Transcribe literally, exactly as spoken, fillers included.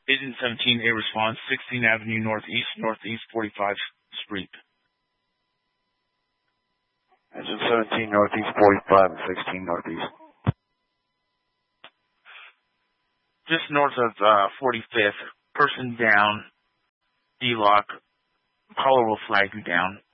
Agent seventeen, a response, sixteenth Avenue Northeast, Northeast forty-fifth Street. Agent seventeen, Northeast forty-five and sixteen Northeast. Just north of uh, forty-fifth, person down, D-lock, caller will flag you down.